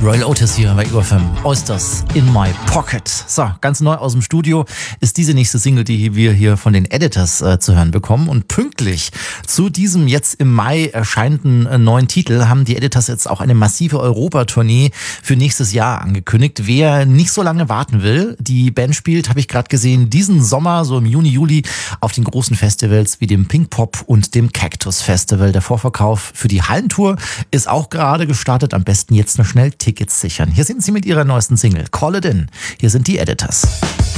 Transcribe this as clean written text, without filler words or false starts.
Royal Otis hier bei UFM. Oysters in my pocket. So, ganz neu aus dem Studio ist diese nächste Single, die wir hier von den Editors zu hören bekommen. Und pünktlich zu diesem jetzt im Mai erscheinenden neuen Titel haben die Editors jetzt auch eine massive Europatournee für nächstes Jahr angekündigt. Wer nicht so lange warten will, die Band spielt, habe ich gerade gesehen, diesen Sommer, so im Juni, Juli, auf den großen Festivals wie dem Pinkpop und dem Cactus Festival. Der Vorverkauf für die Hallentour ist auch gerade gestartet. Am besten jetzt noch schnell Tickets sichern. Hier sind sie mit ihrer neuesten Single Call It In. Hier sind die Editors.